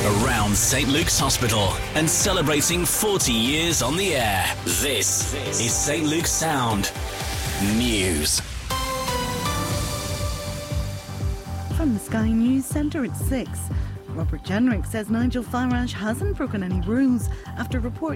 around St Luke's Hospital and celebrating 40 years on the air. This is St Luke's Sound News. From the Sky News Centre at 6. Robert Jenrick says Nigel Farage hasn't broken any rules after reports